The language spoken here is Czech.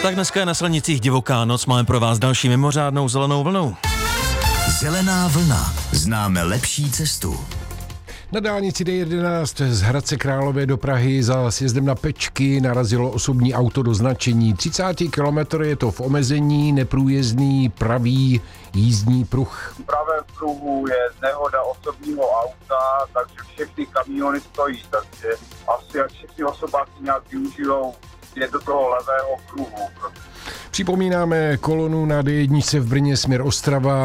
Tak dneska je na silnicích divoká noc, máme pro vás další mimořádnou zelenou vlnu. Zelená vlna. Známe lepší cestu. Na dálnici D11 z Hradce Králové do Prahy za sjezdem na Pečky narazilo osobní auto do značení. 30 km je to v omezení, neprůjezdný pravý jízdní pruh. V pravém pruhu je nehoda osobního auta, takže všechny kamiony stojí, takže asi jak všichni osobáci nějak využijou je do toho levého pruhu. Připomínáme kolonu na D1 v Brně směr Ostrava.